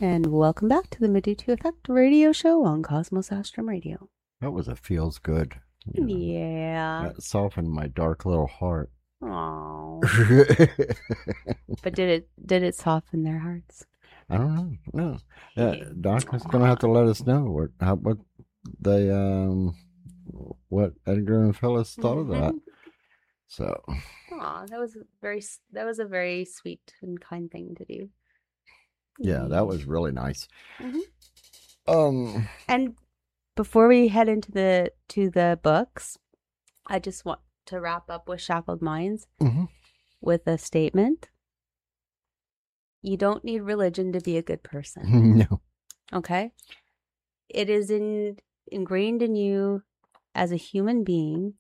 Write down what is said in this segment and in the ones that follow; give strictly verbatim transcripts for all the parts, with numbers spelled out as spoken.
and welcome back to the Medici Effect radio show on Cosmos Astrum Radio. That was a feels good. You know, yeah. That softened my dark little heart. Oh. But did it did it soften their hearts? I don't know. No. Yeah, Doc is gonna have to let us know what how what they um what Edgar and Phyllis thought of that. So. Aw, that was very that was a very sweet and kind thing to do. Yeah, that was really nice. Mm-hmm. Um, and before we head into the to the books, I just want to wrap up with Shackled Minds mm-hmm. with a statement. You don't need religion to be a good person. No. Okay? It is in, ingrained in you as a human being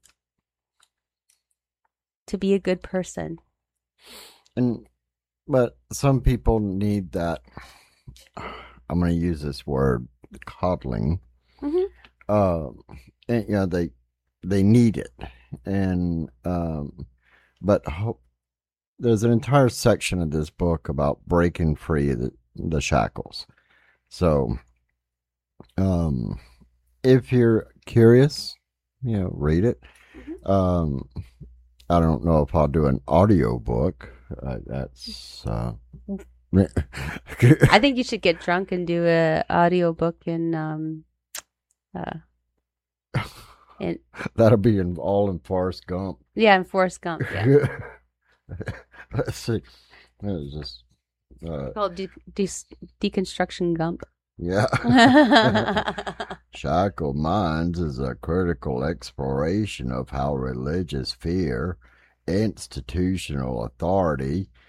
to be a good person. And but some people need that, I'm going to use this word, coddling. Mm-hmm. Uh, and, you know, they they need it. And um, but ho- there's an entire section of this book about breaking free of the, the shackles. So um, if you're curious, you know, read it. Mm-hmm. Um, I don't know if I'll do an audio book. Uh, that's. Uh, I think you should get drunk and do a audio book in. Um, uh, in That'll be in all in Forrest Gump. Yeah, in Forrest Gump. Yeah. Let's see. It was just uh, called de- de- Deconstruction Gump. Yeah. Shackled Minds is a critical exploration of how religious fear, institutional authority,